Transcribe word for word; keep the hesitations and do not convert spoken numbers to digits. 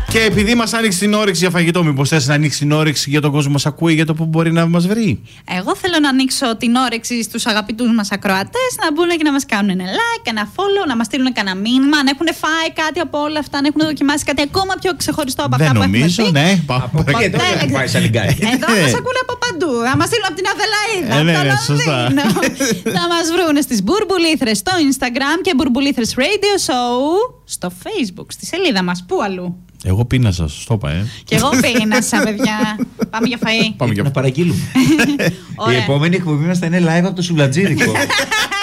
Και επειδή μας άνοιξε την όρεξη για φαγητό, μήπως θες να ανοίξει την όρεξη για τον κόσμο που μας ακούει, για το που μπορεί να μας βρει? Εγώ θέλω να ανοίξω την όρεξη στους αγαπητούς μας ακροατές να μπουν και να μας κάνουν ένα like, ένα follow, να μας στείλουν κανένα μήνυμα, αν έχουν φάει κάτι από όλα αυτά, αν έχουν δοκιμάσει κάτι ακόμα πιο ξεχωριστό από αυτά που έχουμε πει. Δεν νομίζω, ναι. Από πακέτο δεν έχει πάει σαλιγκάκι. Εδώ μας ακούνε από παντού. Θα μας στείλουν από την Αδελαΐδα, Ε, ναι, από ναι, το σωστά. Λονδίνο. Θα μας βρούνε στις Μπουρμπουλήθρες στο Instagram και Μπουρμπουλήθρες Radio Show στο Facebook, στη σελίδα μας. Πού αλλού? Εγώ πείνασα, στο είπα, ε. Και εγώ πείνασα, παιδιά. Πάμε για φαΐ. Πάμε για Να παραγγείλουμε. Η Ωραία. επόμενη εκπομπή μας θα είναι live από το Σουλατζίδικο.